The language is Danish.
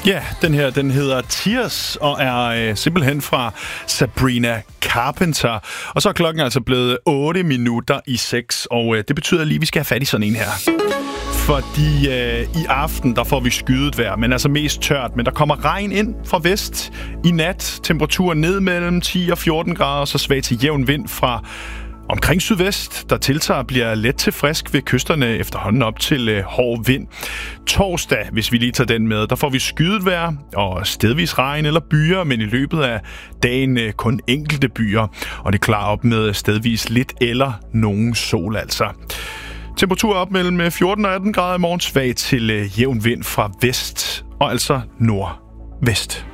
Ja, den her, den hedder Tears og er simpelthen fra Sabrina Carpenter. Og så er klokken altså blevet 8:08, og det betyder lige, at vi skal have fat i sådan en her. Fordi i aften, der får vi skydet vejr, men altså mest tørt. Men der kommer regn ind fra vest i nat. Temperaturen ned mellem 10 og 14 grader, så svag til jævn vind fra omkring sydvest, der tiltager, bliver let til frisk ved kysterne efterhånden op til hård vind. Torsdag, hvis vi lige tager den med, der får vi skydet vejr og stedvis regn eller byer, men i løbet af dagen kun enkelte byer. Og det klarer op med stedvis lidt eller nogen sol altså. Temperatur op mellem 14 og 18 grader i morgen, svag til jævn vind fra vest og altså nordvest.